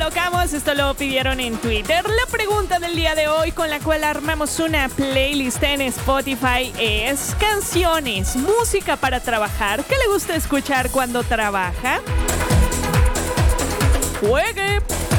tocamos, esto lo pidieron en Twitter. La pregunta del día de hoy con la cual armamos una playlist en Spotify es canciones, música para trabajar. ¿Qué le gusta escuchar cuando trabaja? ¡Juegue!